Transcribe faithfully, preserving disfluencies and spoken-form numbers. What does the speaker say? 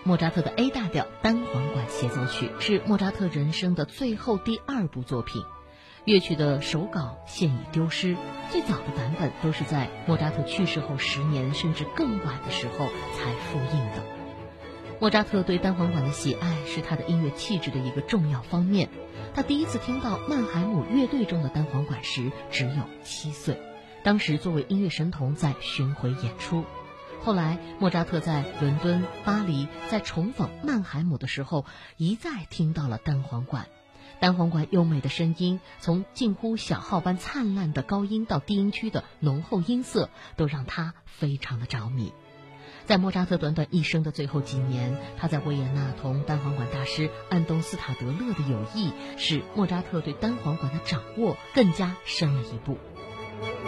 莫扎特的 A 大调单簧管协奏曲，是莫扎特人生的最后第二部作品。乐曲的手稿现已丢失，最早的版本都是在莫扎特去世后十年甚至更晚的时候才复印的。莫扎特对单簧管的喜爱是他的音乐气质的一个重要方面。他第一次听到曼海姆乐队中的单簧管时只有七岁，当时作为音乐神童在巡回演出。后来莫扎特在伦敦、巴黎在重访曼海姆的时候，一再听到了单簧管。单簧管优美的声音，从近乎小号般灿烂的高音到低音区的浓厚音色，都让他非常的着迷。在莫扎特短短一生的最后几年，他在维也纳同单簧管大师安东斯塔德勒的友谊，使莫扎特对单簧管的掌握更加深了一步。